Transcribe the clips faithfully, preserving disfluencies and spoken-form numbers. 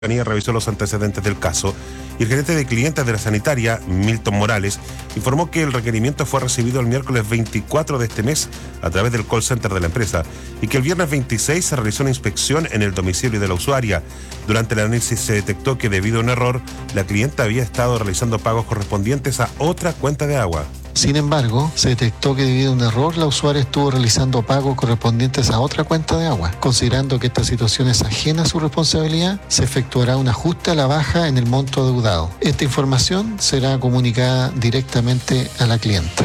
revisó los antecedentes del caso y el gerente de clientes de la sanitaria, Milton Morales, informó que el requerimiento fue recibido el miércoles veinticuatro de este mes a través del call center de la empresa y que el viernes veintiséis se realizó una inspección en el domicilio de la usuaria. Durante el análisis se detectó que debido a un error, la clienta había estado realizando pagos correspondientes a otra cuenta de agua. Sin embargo, se detectó que debido a un error la usuaria estuvo realizando pagos correspondientes a otra cuenta de agua. Considerando que esta situación es ajena a su responsabilidad, se efectuará un ajuste a la baja en el monto deudado. Esta información será comunicada directamente a la clienta.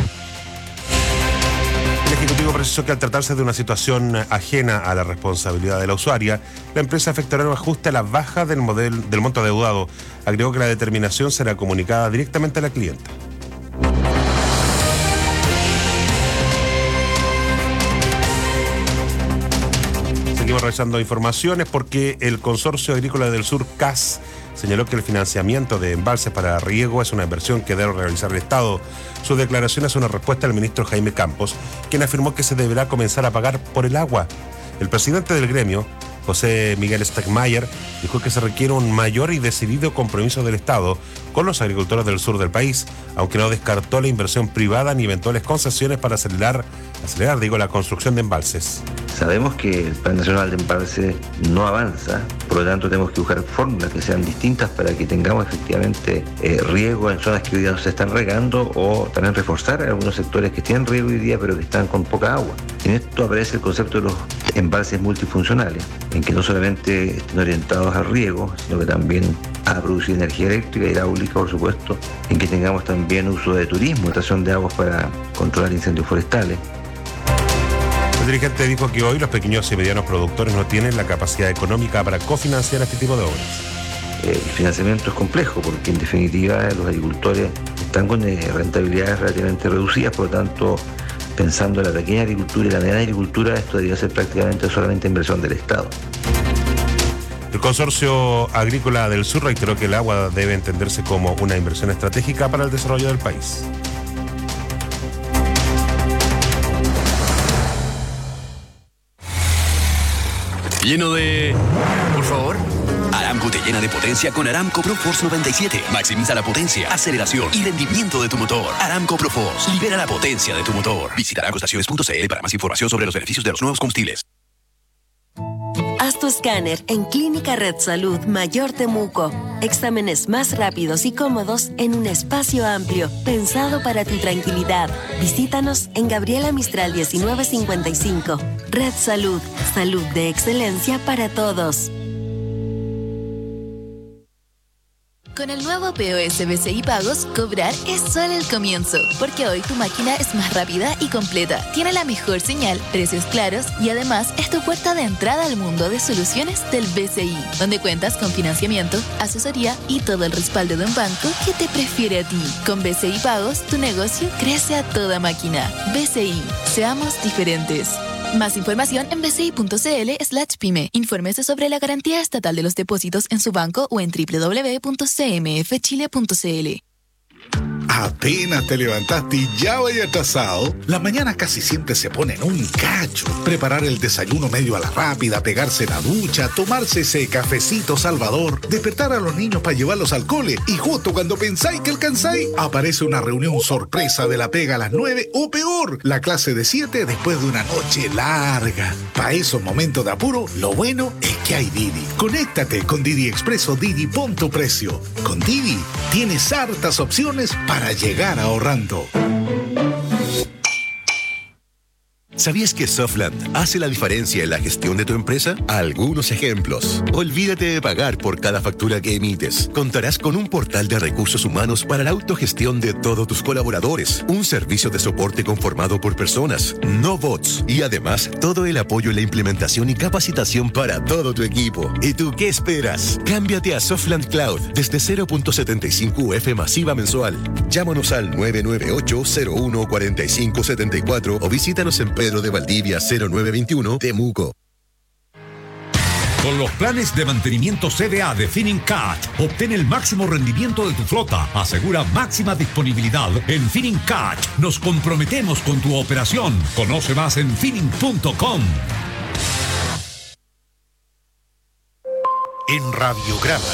El Ejecutivo precisó que al tratarse de una situación ajena a la responsabilidad de la usuaria, la empresa efectuará un ajuste a la baja del, modelo, del monto deudado. Agregó que la determinación será comunicada directamente a la clienta. Seguimos revisando informaciones porque el Consorcio Agrícola del Sur, C A S, señaló que el financiamiento de embalses para riego es una inversión que debe realizar el Estado. Su declaración es una respuesta al ministro Jaime Campos, quien afirmó que se deberá comenzar a pagar por el agua. El presidente del gremio, José Miguel Stegmayer, dijo que se requiere un mayor y decidido compromiso del Estado con los agricultores del sur del país, aunque no descartó la inversión privada ni eventuales concesiones para acelerar, acelerar digo, la construcción de embalses. Sabemos que el Plan Nacional de Embalses no avanza, por lo tanto tenemos que buscar fórmulas que sean distintas para que tengamos efectivamente eh, riego en zonas que hoy día no se están regando o también reforzar algunos sectores que tienen riego hoy día pero que están con poca agua. En esto aparece el concepto de los embalses multifuncionales, en que no solamente estén orientados al riego, sino que también a producir energía eléctrica, hidráulica, por supuesto, en que tengamos también uso de turismo, extracción de aguas para controlar incendios forestales. El dirigente dijo que hoy los pequeños y medianos productores no tienen la capacidad económica para cofinanciar este tipo de obras. El financiamiento es complejo porque en definitiva los agricultores están con rentabilidades relativamente reducidas, por lo tanto, pensando en la pequeña agricultura y la mediana agricultura, esto debería ser prácticamente solamente inversión del Estado. El Consorcio Agrícola del Sur reiteró que el agua debe entenderse como una inversión estratégica para el desarrollo del país. Lleno de... Por favor. Aramco te llena de potencia con Aramco ProForce noventa y siete. Maximiza la potencia, aceleración y rendimiento de tu motor. Aramco ProForce. Libera la potencia de tu motor. Visita aramco estaciones punto c l para más información sobre los beneficios de los nuevos combustibles. Haz tu escáner en Clínica Red Salud Mayor Temuco. Exámenes más rápidos y cómodos en un espacio amplio, pensado para tu tranquilidad. Visítanos en Gabriela Mistral diecinueve cincuenta y cinco. Red Salud, salud de excelencia para todos. Con el nuevo P O S B C I Pagos, cobrar es solo el comienzo, porque hoy tu máquina es más rápida y completa, tiene la mejor señal, precios claros y además es tu puerta de entrada al mundo de soluciones del B C I, donde cuentas con financiamiento, asesoría y todo el respaldo de un banco que te prefiere a ti. Con B C I Pagos, tu negocio crece a toda máquina. B C I, seamos diferentes. Más información en bci.cl slash pyme. Infórmese sobre la garantía estatal de los depósitos en su banco o en doble u doble u doble u punto c m f chile punto c l. Apenas te levantaste y ya vaya atrasado. La mañana casi siempre se pone en un cacho. Preparar el desayuno medio a la rápida, pegarse la ducha, tomarse ese cafecito salvador, despertar a los niños para llevarlos al cole y justo cuando pensáis que alcanzáis, aparece una reunión sorpresa de la pega a las nueve o peor, la clase de siete después de una noche larga. Para esos momentos de apuro, lo bueno es que hay Didi. Conéctate con Didi Expreso Didi, pon tu precio. Con Didi tienes hartas opciones para llegar ahorrando. ¿Sabías que Softland hace la diferencia en la gestión de tu empresa? Algunos ejemplos. Olvídate de pagar por cada factura que emites. Contarás con un portal de recursos humanos para la autogestión de todos tus colaboradores. Un servicio de soporte conformado por personas, no bots. Y además, todo el apoyo en la implementación y capacitación para todo tu equipo. ¿Y tú qué esperas? Cámbiate a Softland Cloud desde cero punto setenta y cinco U F masiva mensual. Llámanos al nueve nueve ocho, cero uno, cuatro cinco siete cuatro o visítanos en Pedro de Valdivia cero nueve veintiuno, Temuco. Con los planes de mantenimiento C D A de Finincat, obtén el máximo rendimiento de tu flota. Asegura máxima disponibilidad. En Finincat nos comprometemos con tu operación. Conoce más en finning punto com. en Radiograma.